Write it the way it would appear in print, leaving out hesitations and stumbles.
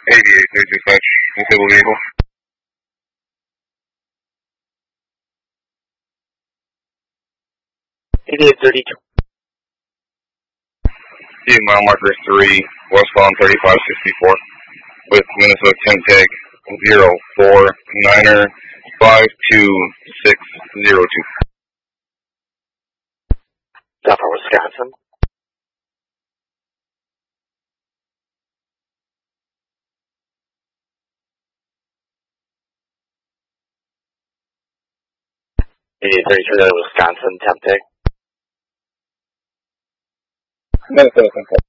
88, dispatch, disabled vehicle. Mile marker 3, westbound 3564, with Minnesota 10 tag 049er 52602. Delta, Wisconsin. Wisconsin, temp tag. Minnesota 10 tag.